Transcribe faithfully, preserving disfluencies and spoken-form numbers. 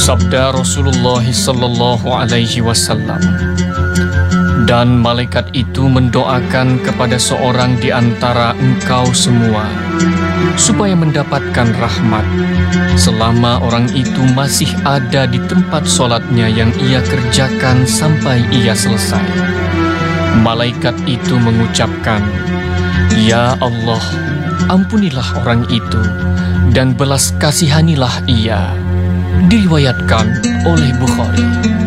Sabda Rasulullah sallallahu alaihi wasallam, dan malaikat itu mendoakan kepada seorang di antara engkau semua supaya mendapatkan rahmat selama orang itu masih ada di tempat sholatnya yang ia kerjakan sampai ia selesai. Malaikat itu mengucapkan, "Ya Allah, ampunilah orang itu dan belas kasihanilah ia." Diriwayatkan oleh Bukhari.